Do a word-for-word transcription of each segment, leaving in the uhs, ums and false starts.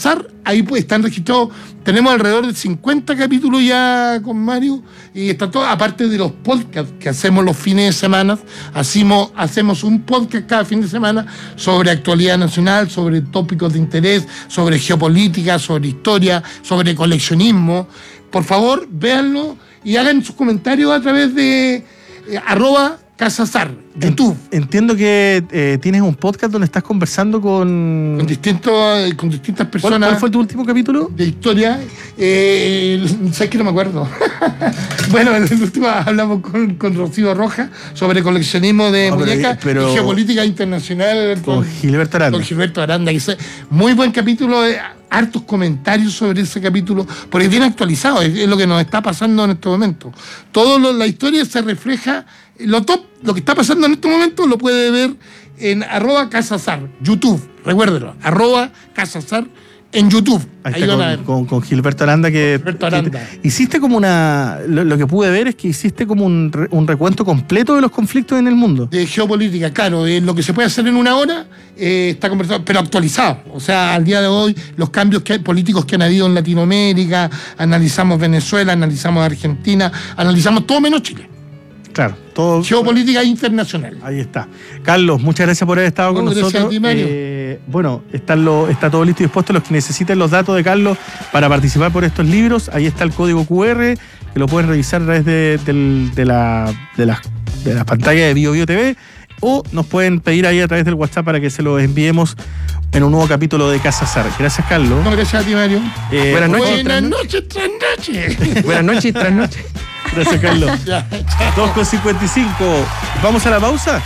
Casasar, ahí pues están registrados, tenemos alrededor de cincuenta capítulos ya con Mario, y está todo, aparte de los podcasts que hacemos los fines de semana, hacemos, hacemos un podcast cada fin de semana sobre actualidad nacional, sobre tópicos de interés, sobre geopolítica, sobre historia, sobre coleccionismo. Por favor, véanlo y hagan sus comentarios a través de eh, arroba Casasar, YouTube. Entiendo que eh, tienes un podcast donde estás conversando con... Con, distintos, con distintas personas. ¿Cuál, ¿Cuál fue tu último capítulo? De historia. Eh, ¿Sabes que no me acuerdo? Bueno, en el último hablamos con, con Rocío Roja sobre coleccionismo de no, muñecas pero, y geopolítica internacional. Con, con Gilberto Aranda. Con Gilberto Aranda. Que es muy buen capítulo. Eh, hartos comentarios sobre ese capítulo, porque viene actualizado, es, es lo que nos está pasando en este momento. Todo lo, la historia se refleja, lo top, lo que está pasando en este momento lo puede ver en arroba Casasar, YouTube, recuérdelo, arroba Casasar en YouTube. Ahí, Ahí está con, con, con Gilberto Aranda que, Gilberto Aranda. que hiciste como una, lo, lo que pude ver es que hiciste como un, un recuento completo de los conflictos en el mundo. De geopolítica, claro, de lo que se puede hacer en una hora eh, está conversado, pero actualizado. O sea, al día de hoy, los cambios que hay, políticos que han habido en Latinoamérica, analizamos Venezuela, analizamos Argentina, analizamos todo menos Chile. Claro, todo. Geopolítica internacional. Ahí está. Carlos, muchas gracias por haber estado con bueno, nosotros. A ti, Mario. Eh, bueno, está, lo, está todo listo y dispuesto. Los que necesiten los datos de Carlos para participar por estos libros, ahí está el código cu erre, que lo pueden revisar a través de, de, de, la, de, la, de la pantalla de Bio Bio T V, o nos pueden pedir ahí a través del WhatsApp para que se los enviemos en un nuevo capítulo de Casasar. Gracias, Carlos. No, gracias a ti, Mario. Eh, buenas noches. Buenas noches, tras noches. Buenas noches, tras noches. Gracias, Carlos. dos con cincuenta y cinco. ¿Vamos a la pausa?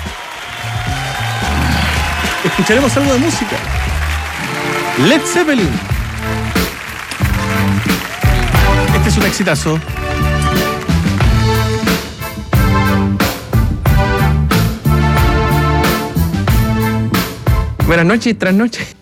Escucharemos algo de música. Led Zeppelin. Este es un exitazo. Buenas noches, tras noches.